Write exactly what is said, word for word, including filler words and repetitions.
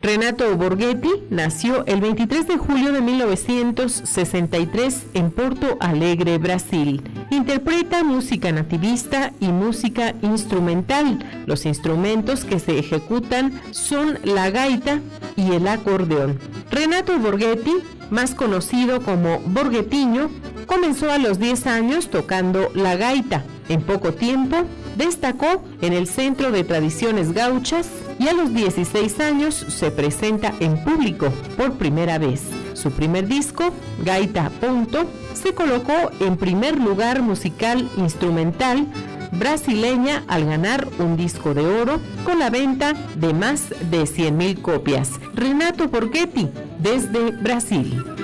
Renato Borghetti nació el veintitrés de julio de mil novecientos sesenta y tres en Porto Alegre, Brasil. Interpreta música nativista y música instrumental. Los instrumentos que se ejecutan son la gaita y el acordeón. Renato Borghetti, más conocido como Borghettinho, comenzó a los diez años tocando la gaita. En poco tiempo destacó en el Centro de Tradiciones Gauchas y a los dieciséis años se presenta en público por primera vez. Su primer disco, Gaita Ponto, se colocó en primer lugar musical instrumental brasileña al ganar un disco de oro con la venta de más de cien mil copias. Renato Borghetti, desde Brasil.